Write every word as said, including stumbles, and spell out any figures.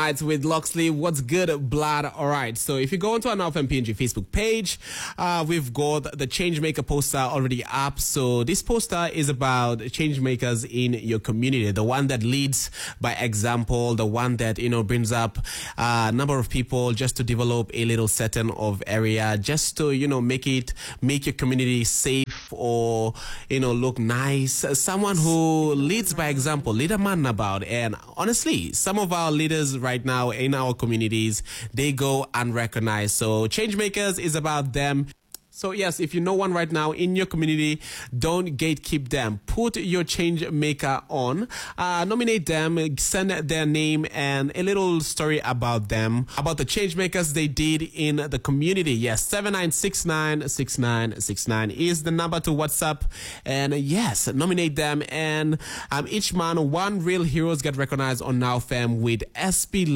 Nights with Loxley. What's good, blood? All right. So if you go onto our Now F M P N G Facebook page, uh, we've got the Changemaker poster already up. So this poster is about change makers in your community, the one that leads by example, the one that, you know, brings up a number of people just to develop a little certain of area, just to, you know, make it, make your community safe or, you know, look nice. Someone who leads by example, lead a man about. And honestly, some of our leaders right now in our communities, they go unrecognized. So Changemakers is about them. So yes, if you know one right now in your community, don't gatekeep them. Put your change maker on, uh, nominate them, send their name and a little story about them, about the change makers they did in the community. Yes, seven nine six nine six nine six nine is the number to WhatsApp. And yes, nominate them. And um, each month, one real heroes get recognized on Now Fam with S P